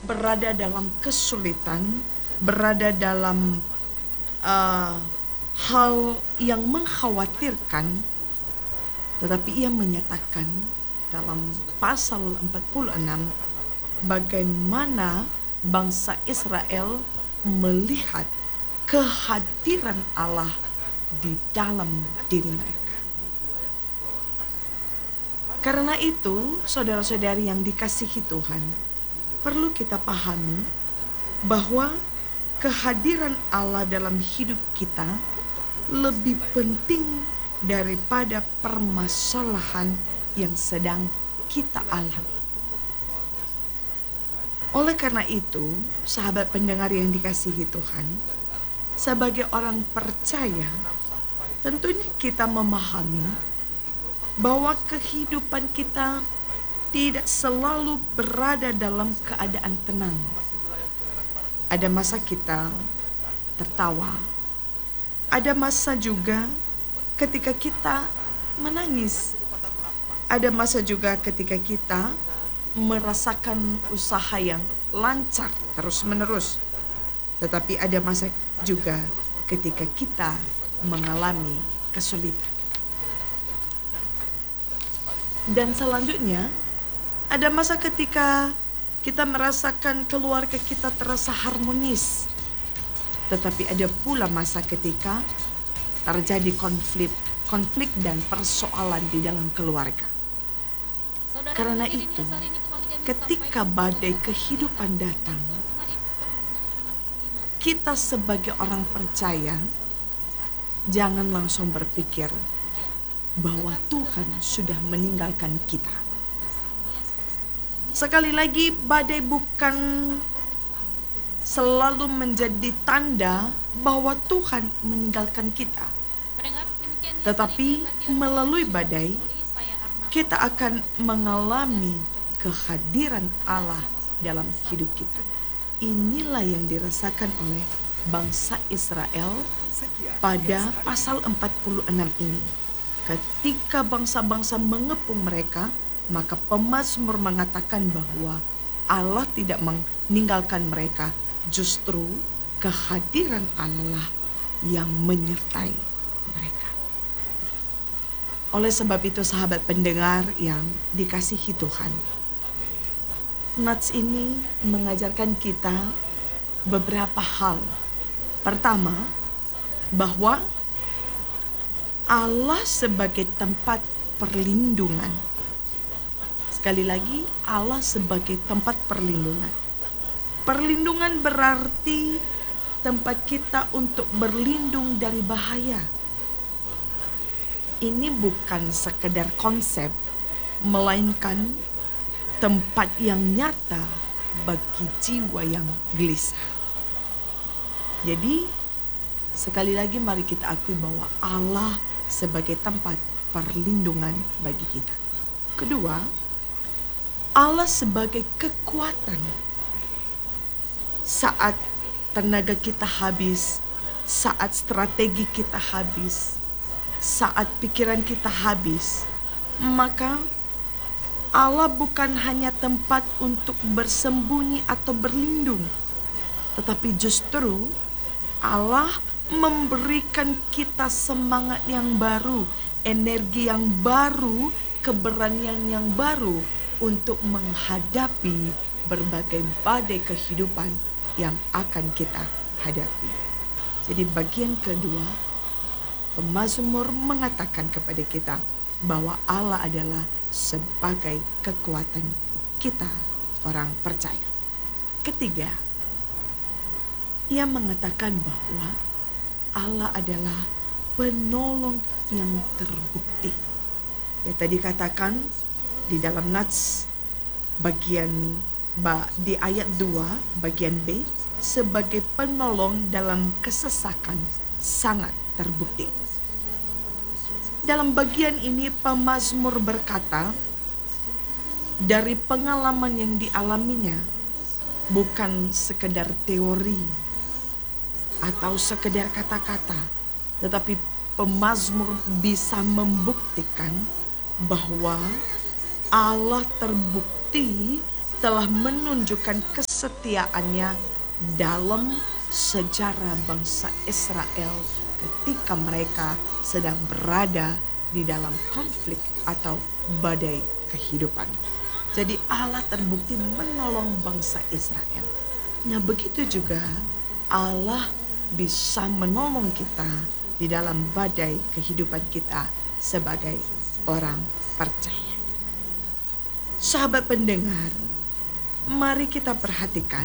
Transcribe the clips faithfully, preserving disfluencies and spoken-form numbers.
berada dalam kesulitan, berada dalam uh, hal yang mengkhawatirkan, tetapi ia menyatakan dalam pasal empat puluh enam bagaimana bangsa Israel melihat kehadiran Allah di dalam diri mereka. Karena itu, saudara-saudari yang dikasihi Tuhan, perlu kita pahami bahwa kehadiran Allah dalam hidup kita lebih penting daripada permasalahan yang sedang kita alami. Oleh karena itu, sahabat pendengar yang dikasihi Tuhan, sebagai orang percaya, tentunya kita memahami bahwa kehidupan kita tidak selalu berada dalam keadaan tenang. Ada masa kita tertawa, ada masa juga ketika kita menangis, ada masa juga ketika kita merasakan usaha yang lancar terus-menerus. Tetapi ada masa juga ketika kita mengalami kesulitan. Dan selanjutnya, ada masa ketika kita merasakan keluarga kita terasa harmonis. Tetapi ada pula masa ketika terjadi konflik, konflik dan persoalan di dalam keluarga. Karena itu, ketika badai kehidupan datang, kita sebagai orang percaya jangan langsung berpikir bahwa Tuhan sudah meninggalkan kita. Sekali lagi, badai bukan selalu menjadi tanda bahwa Tuhan meninggalkan kita. Tetapi melalui badai, kita akan mengalami kehadiran Allah dalam hidup kita. Inilah yang dirasakan oleh bangsa Israel pada pasal empat puluh enam ini. Ketika bangsa-bangsa mengepung mereka, maka pemazmur mengatakan bahwa Allah tidak meninggalkan mereka. Justru kehadiran Allah yang menyertai mereka. Oleh sebab itu, sahabat pendengar yang dikasihi Tuhan, nats ini mengajarkan kita beberapa hal. Pertama, bahwa Allah sebagai tempat perlindungan. Sekali lagi, Allah sebagai tempat perlindungan. Perlindungan berarti tempat kita untuk berlindung dari bahaya. Ini bukan sekedar konsep, melainkan tempat yang nyata bagi jiwa yang gelisah. Jadi, sekali lagi mari kita akui bahwa Allah sebagai tempat perlindungan bagi kita. Kedua, Allah sebagai kekuatan. Saat tenaga kita habis, saat strategi kita habis, saat pikiran kita habis, maka Allah bukan hanya tempat untuk bersembunyi atau berlindung, tetapi justru Allah memberikan kita semangat yang baru, energi yang baru, keberanian yang baru untuk menghadapi berbagai badai kehidupan yang akan kita hadapi. Jadi bagian kedua, pemazmur mengatakan kepada kita bahwa Allah adalah sebagai kekuatan kita orang percaya. Ketiga, ia mengatakan bahwa Allah adalah penolong yang terbukti. Ya, tadi katakan di dalam nats bagian di ayat dua bagian B, sebagai penolong dalam kesesakan sangat terbukti. Dalam bagian ini pemazmur berkata, dari pengalaman yang dialaminya, bukan sekedar teori atau sekedar kata-kata, tetapi pemazmur bisa membuktikan bahwa Allah terbukti telah menunjukkan kesetiaannya dalam sejarah bangsa Israel ketika mereka sedang berada di dalam konflik atau badai kehidupan. Jadi Allah terbukti menolong bangsa Israel. Nah, begitu juga Allah bisa menolong kita di dalam badai kehidupan kita sebagai orang percaya. Sahabat pendengar, mari kita perhatikan.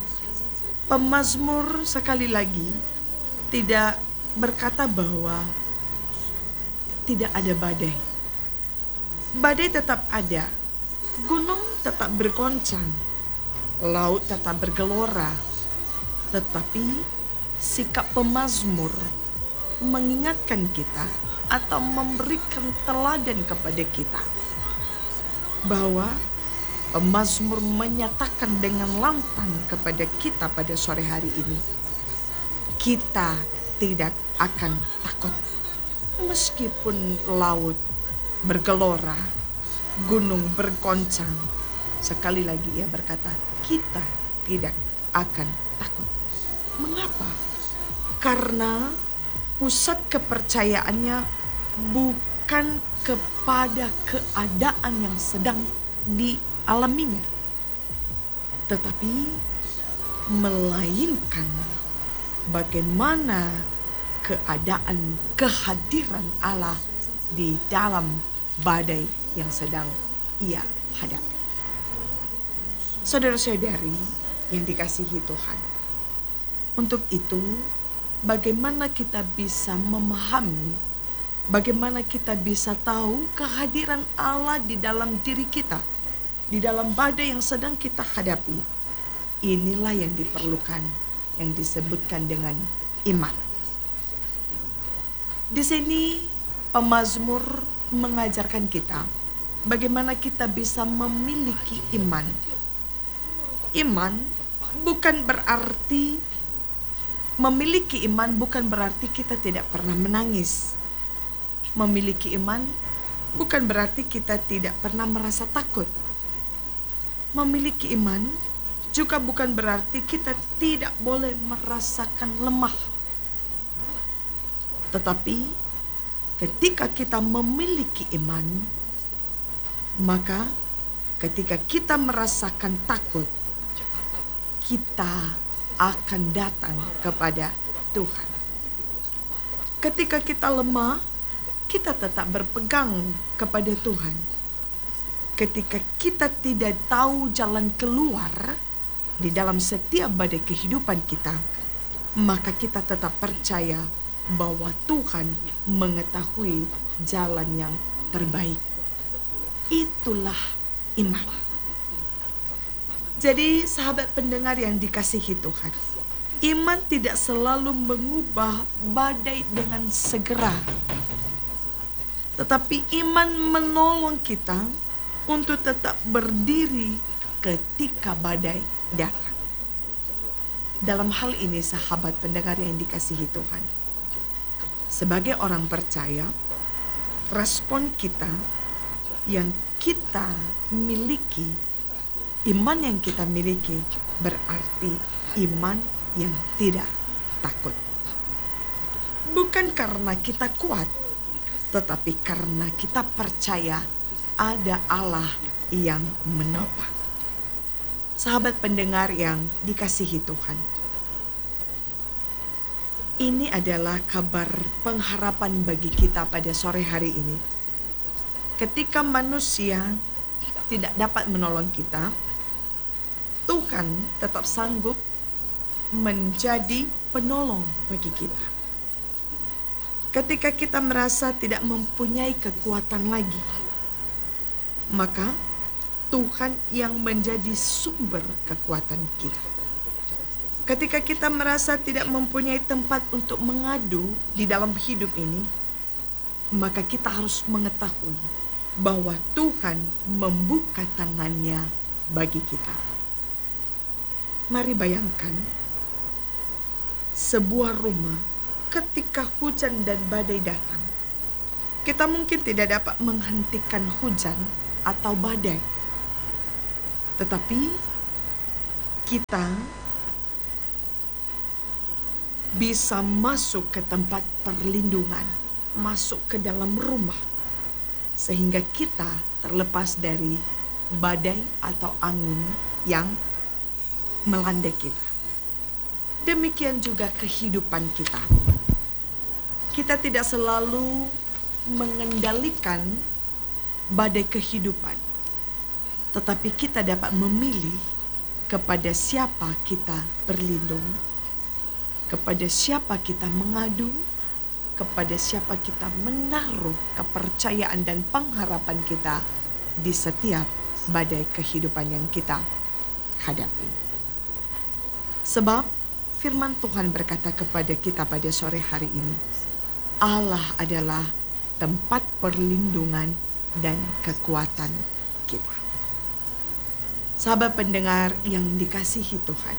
Pemazmur sekali lagi tidak berkata bahwa tidak ada badai. Badai tetap ada, gunung tetap bergoncang, laut tetap bergelora. Tetapi sikap pemazmur mengingatkan kita atau memberikan teladan kepada kita bahwa pemazmur menyatakan dengan lantang kepada kita pada sore hari ini, kita tidak akan takut. Meskipun laut bergelora, gunung bergoncang, sekali lagi ia berkata, kita tidak akan takut. Mengapa? Karena pusat kepercayaannya bukan kepada keadaan yang sedang dialaminya, tetapi melainkan bagaimana keadaan kehadiran Allah di dalam badai yang sedang ia hadapi. Saudara-saudari yang dikasihi Tuhan, untuk itu bagaimana kita bisa memahami, bagaimana kita bisa tahu kehadiran Allah di dalam diri kita, di dalam badai yang sedang kita hadapi. Inilah yang diperlukan, yang disebutkan dengan iman. Di sini pemazmur mengajarkan kita bagaimana kita bisa memiliki iman. Iman bukan berarti memiliki iman bukan berarti kita tidak pernah menangis. Memiliki iman bukan berarti kita tidak pernah merasa takut. Memiliki iman juga bukan berarti kita tidak boleh merasakan lemah. Tetapi ketika kita memiliki iman, maka ketika kita merasakan takut, kita akan datang kepada Tuhan. Ketika kita lemah, kita tetap berpegang kepada Tuhan. Ketika kita tidak tahu jalan keluar di dalam setiap badai kehidupan kita, maka kita tetap percaya bahwa Tuhan mengetahui jalan yang terbaik. Itulah iman. Jadi sahabat pendengar yang dikasihi Tuhan, iman tidak selalu mengubah badai dengan segera. Tetapi iman menolong kita untuk tetap berdiri ketika badai datang. Dalam hal ini sahabat pendengar yang dikasihi Tuhan, sebagai orang percaya, respon kita yang kita miliki, iman yang kita miliki berarti iman yang tidak takut. Bukan karena kita kuat, tetapi karena kita percaya ada Allah yang menopang. Sahabat pendengar yang dikasihi Tuhan, ini adalah kabar pengharapan bagi kita pada sore hari ini. Ketika manusia tidak dapat menolong kita, Tuhan tetap sanggup menjadi penolong bagi kita. Ketika kita merasa tidak mempunyai kekuatan lagi, maka Tuhan yang menjadi sumber kekuatan kita. Ketika kita merasa tidak mempunyai tempat untuk mengadu di dalam hidup ini, maka kita harus mengetahui bahwa Tuhan membuka tangannya bagi kita. Mari bayangkan sebuah rumah ketika hujan dan badai datang. Kita mungkin tidak dapat menghentikan hujan atau badai. Tetapi kita bisa masuk ke tempat perlindungan, masuk ke dalam rumah, sehingga kita terlepas dari badai atau angin yang melanda kita. Demikian juga kehidupan kita. Kita tidak selalu mengendalikan badai kehidupan, tetapi kita dapat memilih kepada siapa kita berlindung, kepada siapa kita mengadu, kepada siapa kita menaruh kepercayaan dan pengharapan kita di setiap badai kehidupan yang kita hadapi. Sebab firman Tuhan berkata kepada kita pada sore hari ini, Allah adalah tempat perlindungan dan kekuatan kita. Sahabat pendengar yang dikasihi Tuhan,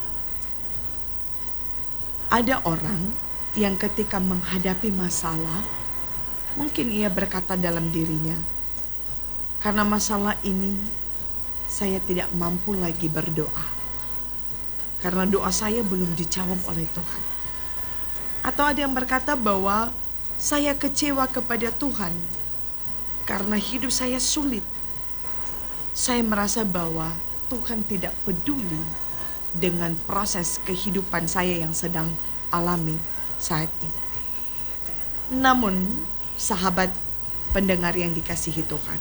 ada orang yang ketika menghadapi masalah, mungkin ia berkata dalam dirinya, karena masalah ini saya tidak mampu lagi berdoa, karena doa saya belum dijawab oleh Tuhan. Atau ada yang berkata bahwa saya kecewa kepada Tuhan karena hidup saya sulit. Saya merasa bahwa Tuhan tidak peduli dengan proses kehidupan saya yang sedang alami saat ini. Namun, sahabat pendengar yang dikasihi Tuhan,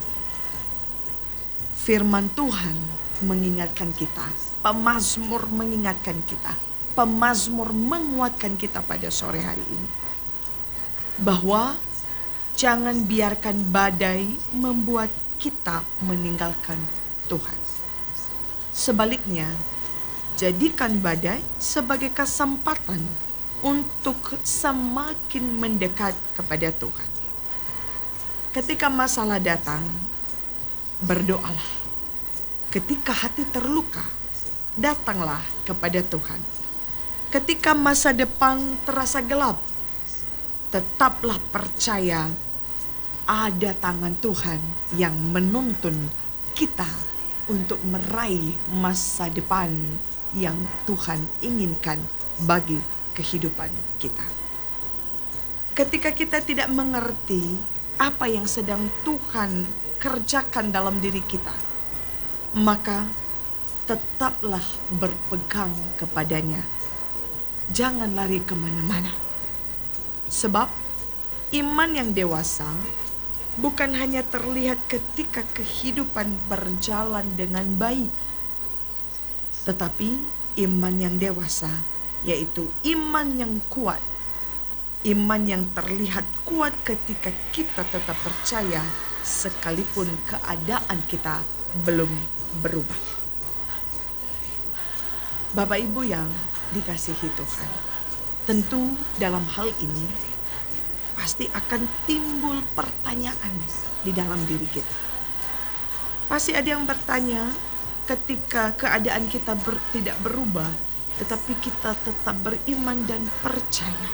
firman Tuhan mengingatkan kita, pemazmur mengingatkan kita, pemazmur menguatkan kita pada sore hari ini, bahwa jangan biarkan badai membuat kita meninggalkan Tuhan. Sebaliknya, jadikan badai sebagai kesempatan untuk semakin mendekat kepada Tuhan. Ketika masalah datang, berdoalah. Ketika hati terluka, datanglah kepada Tuhan. Ketika masa depan terasa gelap, tetaplah percaya ada tangan Tuhan yang menuntun kita untuk meraih masa depan yang Tuhan inginkan bagi kehidupan kita. Ketika kita tidak mengerti apa yang sedang Tuhan kerjakan dalam diri kita, maka tetaplah berpegang kepadanya. Jangan lari kemana-mana. Sebab iman yang dewasa bukan hanya terlihat ketika kehidupan berjalan dengan baik, tetapi iman yang dewasa yaitu iman yang kuat. Iman yang terlihat kuat ketika kita tetap percaya sekalipun keadaan kita belum berubah. Bapak Ibu yang dikasihi Tuhan, tentu dalam hal ini pasti akan timbul pertanyaan di dalam diri kita. Pasti ada yang bertanya ketika keadaan kita ber, tidak berubah, tetapi kita tetap beriman dan percaya.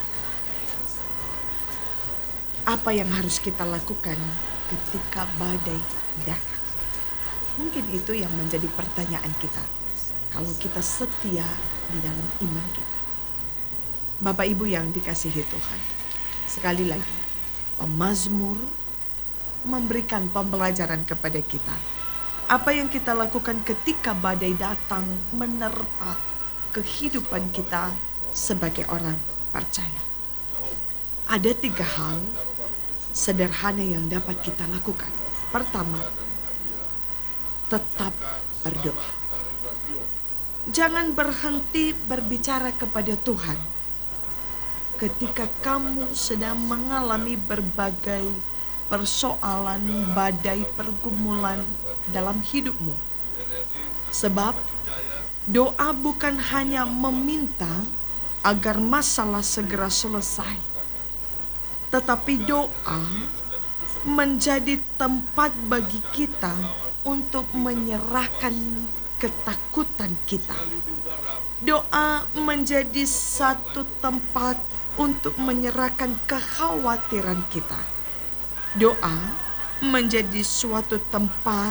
Apa yang harus kita lakukan ketika badai datang? Mungkin itu yang menjadi pertanyaan kita kalau kita setia di dalam iman kita. Bapak Ibu yang dikasihi Tuhan, sekali lagi pemazmur memberikan pembelajaran kepada kita. Apa yang kita lakukan ketika badai datang menerpa kehidupan kita sebagai orang percaya. Ada tiga hal sederhana yang dapat kita lakukan. Pertama, tetap berdoa. Jangan berhenti berbicara kepada Tuhan ketika kamu sedang mengalami berbagai persoalan, badai, pergumulan dalam hidupmu. Sebab doa bukan hanya meminta agar masalah segera selesai, tetapi doa menjadi tempat bagi kita untuk menyerahkan ketakutan kita. Doa menjadi satu tempat untuk menyerahkan kekhawatiran kita. Doa menjadi suatu tempat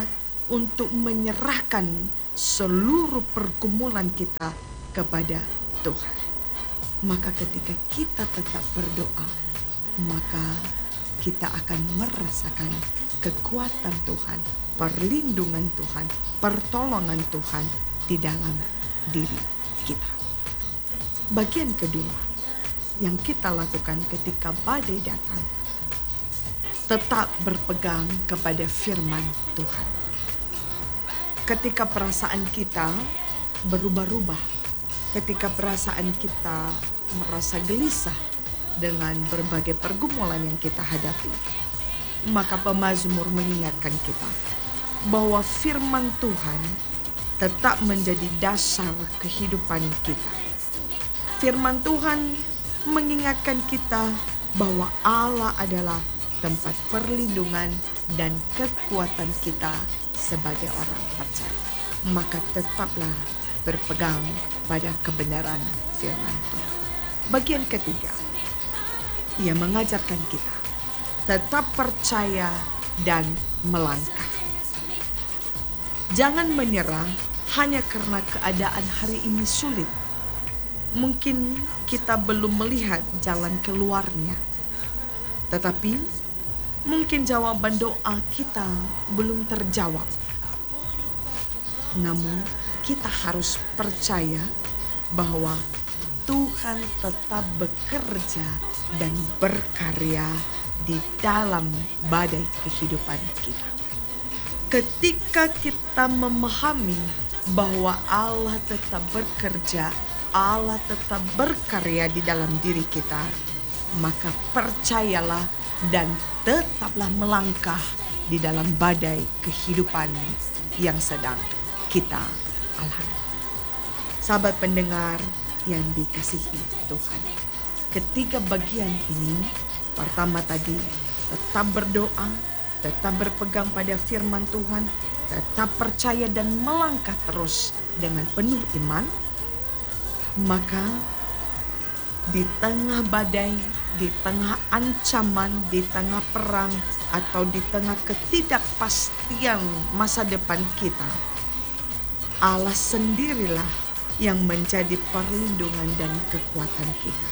untuk menyerahkan seluruh pergumulan kita kepada Tuhan. Maka ketika kita tetap berdoa, maka kita akan merasakan kekuatan Tuhan, perlindungan Tuhan, pertolongan Tuhan di dalam diri kita. Bagian kedua yang kita lakukan ketika badai datang, tetap berpegang kepada firman Tuhan. Ketika perasaan kita berubah-ubah, ketika perasaan kita merasa gelisah dengan berbagai pergumulan yang kita hadapi, maka pemazmur mengingatkan kita bahwa firman Tuhan tetap menjadi dasar kehidupan kita. Firman Tuhan mengingatkan kita bahwa Allah adalah tempat perlindungan dan kekuatan kita sebagai orang percaya. Maka tetaplah berpegang pada kebenaran firman Tuhan. Bagian ketiga, ia mengajarkan kita tetap percaya dan melangkah. Jangan menyerah hanya karena keadaan hari ini sulit. Mungkin kita belum melihat jalan keluarnya, tetapi mungkin jawaban doa kita belum terjawab. Namun kita harus percaya bahwa Tuhan tetap bekerja dan berkarya di dalam badai kehidupan kita. Ketika kita memahami bahwa Allah tetap bekerja, Allah tetap berkarya di dalam diri kita, maka percayalah dan tetaplah melangkah di dalam badai kehidupan yang sedang kita alami. Sahabat pendengar yang dikasihi Tuhan, ketiga bagian ini, pertama tadi tetap berdoa, tetap berpegang pada firman Tuhan, tetap percaya dan melangkah terus dengan penuh iman. Maka di tengah badai, di tengah ancaman, di tengah perang, atau di tengah ketidakpastian masa depan kita, Allah sendirilah yang menjadi perlindungan dan kekuatan kita.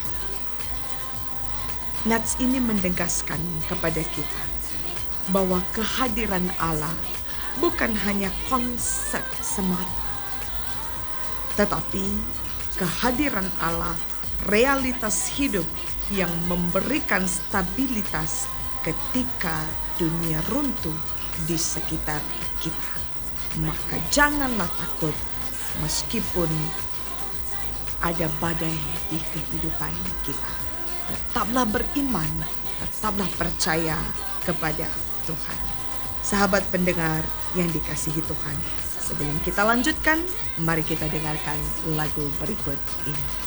Nats ini menegaskan kepada kita bahwa kehadiran Allah bukan hanya konsep semata, tetapi kehadiran Allah realitas hidup yang memberikan stabilitas ketika dunia runtuh di sekitar kita. Maka janganlah takut meskipun ada badai di kehidupan kita. Tetaplah beriman, tetaplah percaya kepada Tuhan. Sahabat pendengar yang dikasihi Tuhan, sebelum kita lanjutkan, mari kita dengarkan lagu berikut ini.